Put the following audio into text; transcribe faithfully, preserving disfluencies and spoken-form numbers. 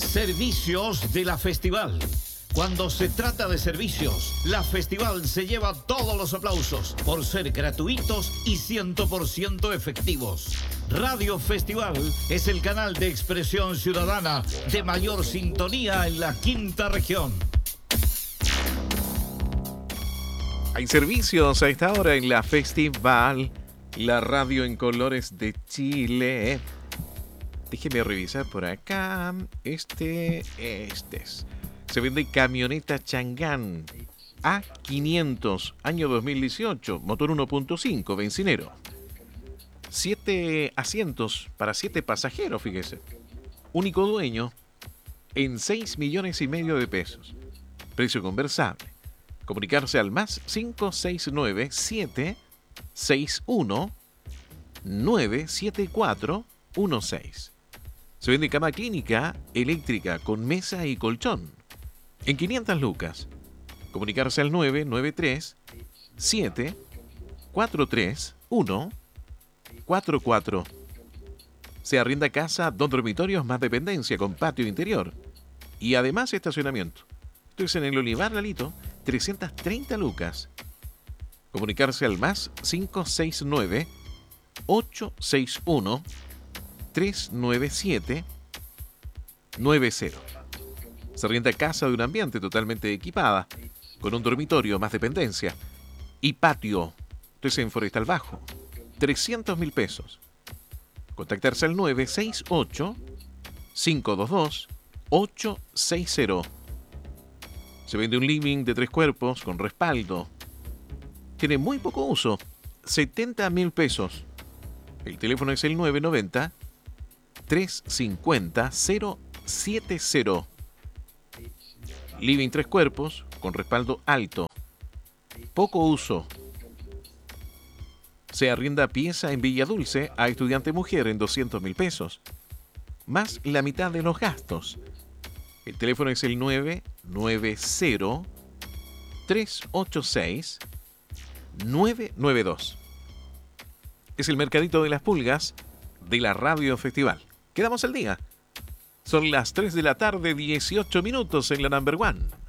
Servicios de la Festival. Cuando se trata de servicios, la Festival se lleva todos los aplausos por ser gratuitos y cien por ciento efectivos. Radio Festival es el canal de expresión ciudadana de mayor sintonía en la quinta región. Hay servicios a esta hora en la Festival, la radio en colores de Chile. Déjeme revisar por acá. Este, este es. Se vende camioneta Changán A quinientos, año dos mil dieciocho, motor uno punto cinco, bencinero. Siete asientos para siete pasajeros, fíjese. Único dueño en seis millones y medio de pesos. Precio conversable. Comunicarse al más cinco seis nueve, siete seis uno, nueve siete cuatro uno seis. Se vende cama clínica eléctrica con mesa y colchón en quinientas lucas. Comunicarse al nueve nueve tres, siete cuatro tres uno cuatro cuatro. Se arrienda casa, dos dormitorios más dependencia con patio interior y además estacionamiento. Esto es en el Olivar, Lalito, trescientas treinta lucas. Comunicarse al más cinco seis nueve, ocho seis uno, tres nueve siete nueve cero. Se arrienda casa de un ambiente totalmente equipada, con un dormitorio más dependencia y patio. Esto es en Forestal Bajo, trescientos mil pesos. Contactarse al nueve seis ocho, cinco dos dos, ocho seis cero. Se vende un living de tres cuerpos con respaldo. Tiene muy poco uso, setenta mil pesos. El teléfono es el nueve noventa, trescientos cincuenta, cero siete cero. Living tres cuerpos con respaldo alto. Poco uso. Se arrienda pieza en Villa Dulce a estudiante mujer en doscientos mil pesos. Más la mitad de los gastos. El teléfono es el nueve nueve cero, tres ocho seis, nueve nueve dos. Es el mercadito de las pulgas de la Radio Festival. Quedamos al día. Son las tres de la tarde, dieciocho minutos en la Number One.